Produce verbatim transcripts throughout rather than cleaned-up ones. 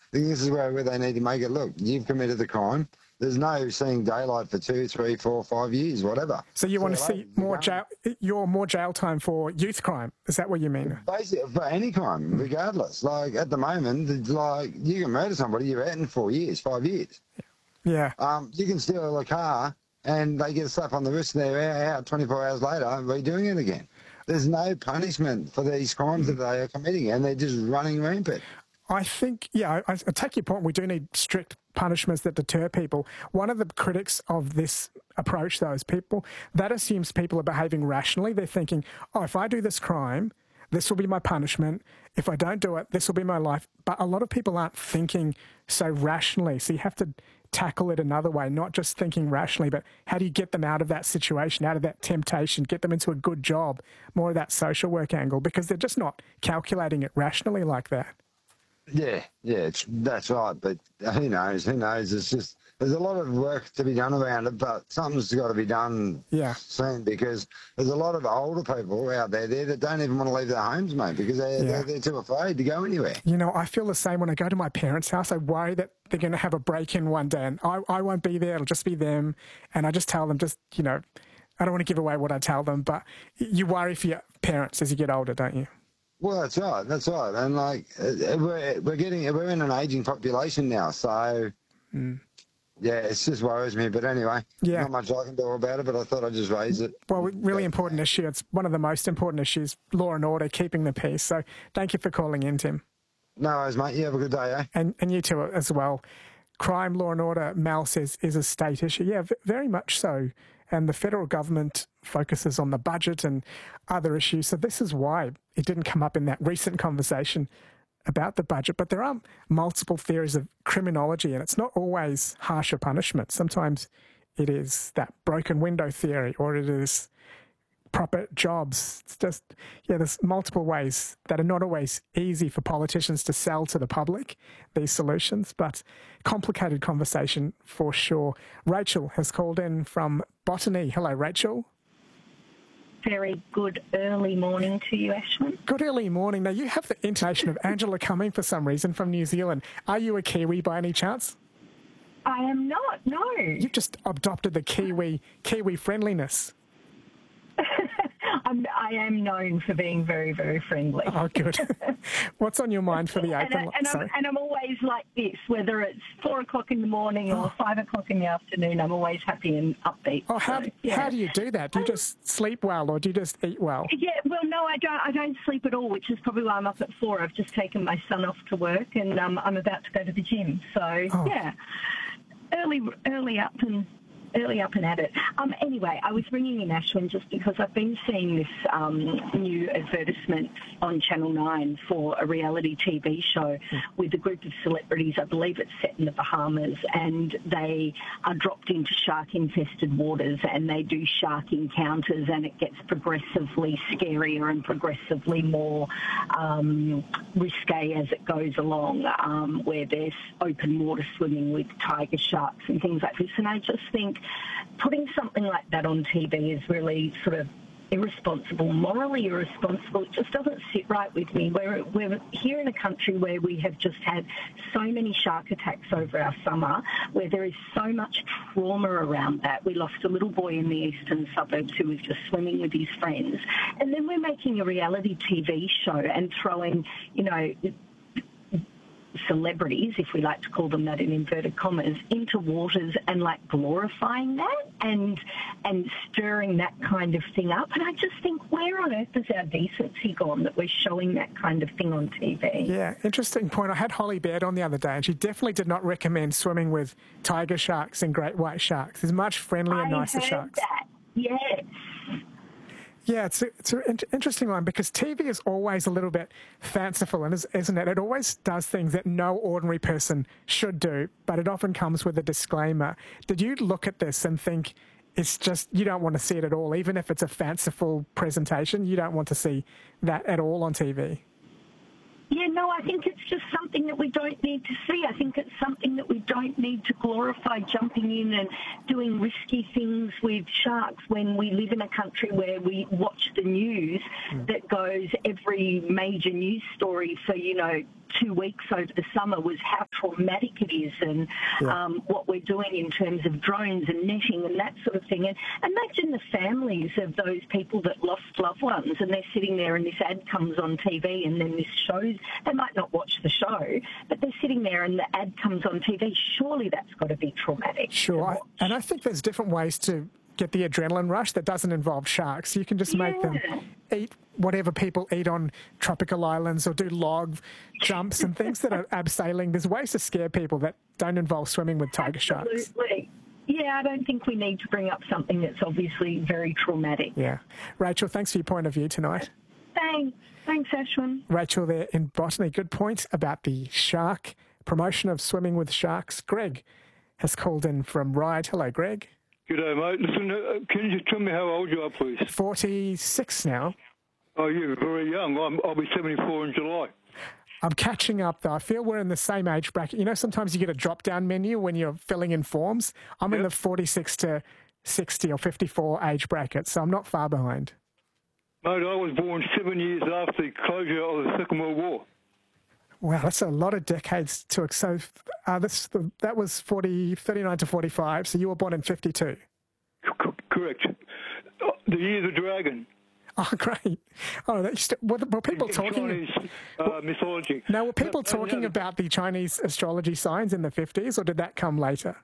This is where, where they need to make it look. You've committed the crime. There's no seeing daylight for two, three, four, five years, whatever. So you want to So see more jail, your more jail time for youth crime? Is that what you mean? Basically, for any crime, regardless. Like at the moment, it's like you can murder somebody, you're out in four years, five years. Yeah. Um, you can steal a car and they get a slap on the wrist and they're out twenty-four hours later redoing it again. There's no punishment for these crimes that they are committing, and they're just running rampant. I think, yeah, I, I take your point. We do need strict punishments that deter people. One of the critics of this approach, though, is people, that assumes people are behaving rationally. They're thinking, oh, if I do this crime, this will be my punishment. If I don't do it, this will be my life. But a lot of people aren't thinking so rationally. So you have to tackle it another way, not just thinking rationally, but how do you get them out of that situation, out of that temptation, get them into a good job, more of that social work angle, because they're just not calculating it rationally like that. Yeah, yeah, it's, that's right. But who knows? Who knows? It's just there's a lot of work to be done around it, but something's got to be done yeah. soon, because there's a lot of older people out there, there that don't even want to leave their homes, mate, because they're, yeah. they're, they're too afraid to go anywhere. You know, I feel the same when I go to my parents' house. I worry that they're going to have a break-in one day, and I, I won't be there. It'll just be them. And I just tell them, just, you know, I don't want to give away what I tell them, but you worry for your parents as you get older, don't you? Well, that's right. That's right. And like we're we're getting we're in an aging population now, so mm. yeah, it just worries me. But anyway, yeah. not much I can do about it. But I thought I'd just raise it. Well, really important issue. It's one of the most important issues: law and order, keeping the peace. So, thank you for calling in, Tim. No worries, mate. You have a good day, eh? And and you too as well. Crime, law and order, Mal says, is a state issue. Yeah, v- very much so. And the federal government focuses on the budget and other issues. So this is why it didn't come up in that recent conversation about the budget. But there are multiple theories of criminology, and it's not always harsher punishment. Sometimes it is that broken window theory, or it is proper jobs. It's just, yeah, there's multiple ways that are not always easy for politicians to sell to the public, these solutions, but complicated conversation for sure. Rachel has called in from Botany. Hello, Rachel. Very good early morning to you, Ashwin. Good early morning. Now, you have the intonation of Angela Cumming for some reason from New Zealand. Are you a Kiwi by any chance? I am not, no. You've just adopted the Kiwi Kiwi friendliness. I'm, I am known for being very, very friendly. Oh, good. What's on your mind for the open? And, I, and, I'm, and I'm always like this, whether it's four o'clock in the morning or five o'clock in the afternoon, I'm always happy and upbeat. Oh, how, so, yeah. how do you do that? Do you just sleep well, or do you just eat well? Yeah, well, no, I don't. I don't sleep at all, which is probably why I'm up at four. I've just taken my son off to work, and um, I'm about to go to the gym. So, oh. yeah, early, early up and. Early up and at it. Um, anyway, I was ringing in, Ashwin, just because I've been seeing this um, new advertisement on Channel nine for a reality T V show mm. with a group of celebrities. I believe it's set in the Bahamas, and they are dropped into shark-infested waters, and they do shark encounters, and it gets progressively scarier and progressively more um, risque as it goes along, um, where there's open water swimming with tiger sharks and things like this. And I just think putting something like that on T V is really sort of irresponsible, morally irresponsible. It just doesn't sit right with me. We're, we're here in a country where we have just had so many shark attacks over our summer, where there is so much trauma around that. We lost a little boy in the eastern suburbs who was just swimming with his friends. And then we're making a reality T V show and throwing, you know, celebrities, if we like to call them that in inverted commas, into waters and like glorifying that and and stirring that kind of thing up. And I just think, where on earth has our decency gone that we're showing that kind of thing on T V? Yeah, interesting point. I had Holly Baird on the other day, and she definitely did not recommend swimming with tiger sharks and great white sharks. There's much friendlier, I nicer heard sharks. That. Yes. Yeah, it's a, it's an interesting one, because T V is always a little bit fanciful, and isn't it? It always does things that no ordinary person should do, but it often comes with a disclaimer. Did you look at this and think it's just, you don't want to see it at all, even if it's a fanciful presentation? You don't want to see that at all on T V? Yeah, no, I think it's just something that we don't need to see. I think it's something that we don't need to glorify, jumping in and doing risky things with sharks when we live in a country where we watch the news mm. that goes every major news story for, you know, two weeks over the summer was how traumatic it is and yeah. um, what we're doing in terms of drones and netting and that sort of thing. And imagine the families of those people that lost loved ones and they're sitting there and this ad comes on T V and then this shows, they might not watch the show, but they're sitting there and the ad comes on T V. Surely that's got to be traumatic. Sure. I, and I think there's different ways to get the adrenaline rush that doesn't involve sharks. You can just yeah. make them eat whatever people eat on tropical islands or do log jumps and things that are abseiling. There's ways to scare people that don't involve swimming with tiger Absolutely. sharks. Yeah, I don't think we need to bring up something that's obviously very traumatic. Yeah. Rachel, thanks for your point of view tonight. Thanks. Thanks, Ashwin. Rachel there in Botany. Good point about the shark promotion of swimming with sharks. Greg has called in from Ryde. Hello, Greg. G'day, mate. Listen, uh, can you just tell me how old you are, please? forty-six now. Oh, you're very young. I'm, I'll be seventy-four in July. I'm catching up, though. I feel we're in the same age bracket. You know, sometimes you get a drop-down menu when you're filling in forms. I'm yep. in the forty-six to sixty or fifty-four age bracket, so I'm not far behind. Mate, I was born seven years after the closure of the Second World War. Wow, that's a lot of decades to... So uh, this, that was forty, thirty-nine to forty-five, so you were born in fifty-two. C- correct. The year of the dragon. Oh, great. Oh, that used to, were, were people in talking... Chinese uh, mythology. Now, were people no, talking no, about the Chinese astrology signs in the fifties, or did that come later?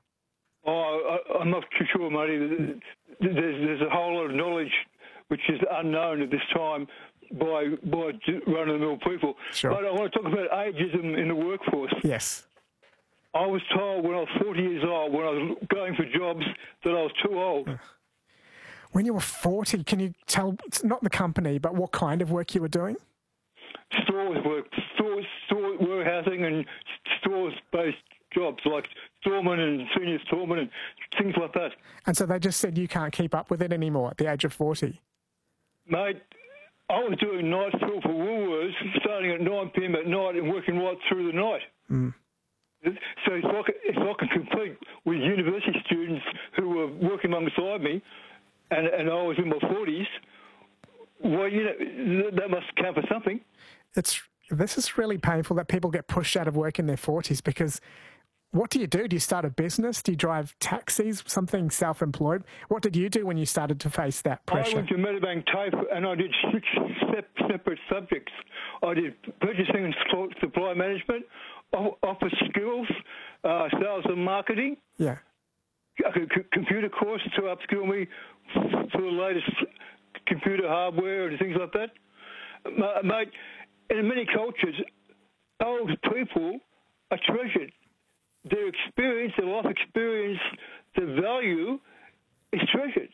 Oh, I, I'm not too sure, matey. There's, there's a whole lot of knowledge which is unknown at this time by by run-of-the-mill people. Sure. But I want to talk about ageism in the workforce. Yes. I was told when I was forty years old, when I was going for jobs, that I was too old. When you were forty, can you tell, not the company, but what kind of work you were doing? Stores work, stores, store warehousing and stores-based jobs like storeman and senior storeman and things like that. And so they just said you can't keep up with it anymore at the age of forty? Mate, I was doing night fill for Woolworths, starting at nine p.m. at night and working right through the night. Mm. So if I, could, if I could compete with university students who were working alongside me, and, and I was in my forties, well, you know, that must count for something. It's this is really painful that people get pushed out of work in their forties, because what do you do? Do you start a business? Do you drive taxis, something self-employed? What did you do when you started to face that pressure? I went to Medibank TAFE and I did six separate subjects. I did purchasing and supply management, office skills, uh, sales and marketing. Yeah. A computer course to upskill me for the latest computer hardware and things like that. Mate, in many cultures, old people are treasured. Their experience, their life experience, their value is treasured.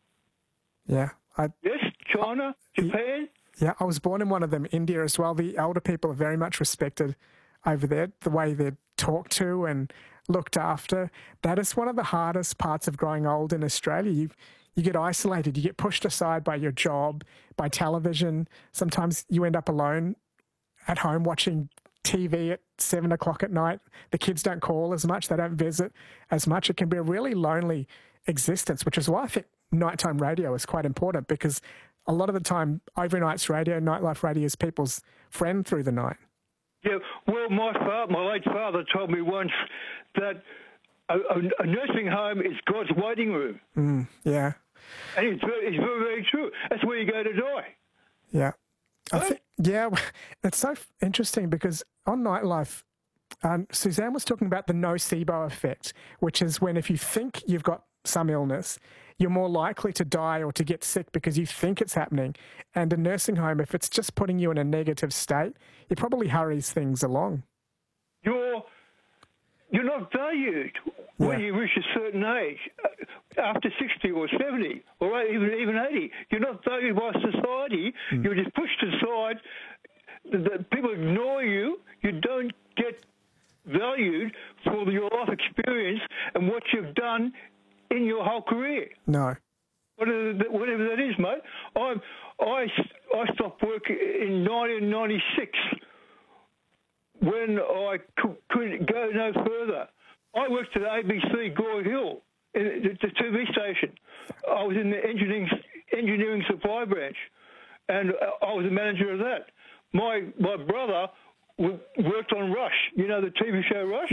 Yeah. I, yes, China, I, Japan. Yeah, I was born in one of them, India as well. The elder people are very much respected over there, the way they're talked to and looked after. That is one of the hardest parts of growing old in Australia. You you get isolated, you get pushed aside by your job, by television. Sometimes you end up alone at home watching T V at seven o'clock at night. The kids don't call as much, they don't visit as much. It can be a really lonely existence, which is why I think nighttime radio is quite important, because a lot of the time, overnight's radio, nightlife radio is people's friend through the night. Yeah, well, my father, my late father told me once that a, a nursing home is God's waiting room. Mm, yeah. And it's very, it's very, very true. That's where you go to die. Yeah. I think, yeah, it's so interesting because on Nightlife, um, Suzanne was talking about the nocebo effect, which is when if you think you've got some illness, you're more likely to die or to get sick because you think it's happening. And a nursing home, if it's just putting you in a negative state, it probably hurries things along. You're you're not valued yeah. when you reach a certain age. After sixty or seventy or even even eighty, you're not valued by society. Mm. You're just pushed aside. The, the, people ignore you. You don't get valued for your life experience and what you've done in your whole career. No. Whatever that, whatever that is, mate. I'm, I, I stopped work in nineteen ninety-six when I cou- couldn't go no further. I worked at A B C Gore Hill, in the, the T V station. I was in the engineering engineering supply branch, and I was the manager of that. My my brother worked on Rush, you know, the T V show Rush.